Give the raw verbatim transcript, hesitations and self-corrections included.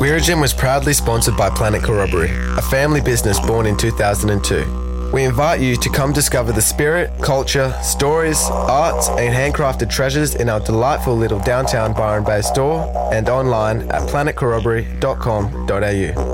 Weirigin was proudly sponsored by Planet Corroboree, a family business born in two thousand two. We invite you to come discover the spirit, culture, stories, arts and handcrafted treasures in our delightful little downtown Byron Bay store and online at planet corroboree dot com dot a u.